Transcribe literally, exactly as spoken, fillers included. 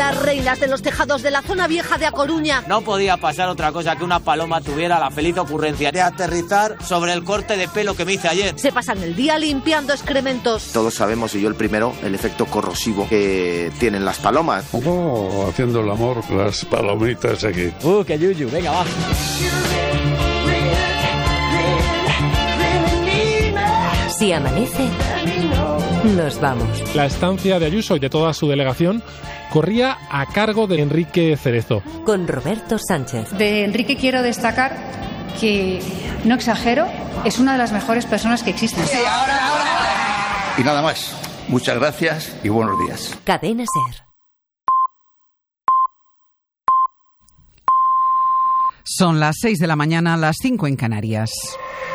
Las reinas de los tejados de la zona vieja de A Coruña. No podía pasar otra cosa que una paloma tuviera la feliz ocurrencia de aterrizar sobre el corte de pelo que me hice ayer. Se pasan el día limpiando excrementos. Todos sabemos, y yo el primero, el efecto corrosivo que tienen las palomas. Oh, haciendo el amor, las palomitas aquí. Uh, qué yuyu, venga, va. Si amanece, nos vamos. La estancia de Ayuso y de toda su delegación corría a cargo de Enrique Cerezo. Con Roberto Sánchez. De Enrique quiero destacar que, no exagero, es una de las mejores personas que existen. Sí, ahora, ahora. Y nada más. Muchas gracias y buenos días. Cadena SER. Son las seis de la mañana, las cinco en Canarias.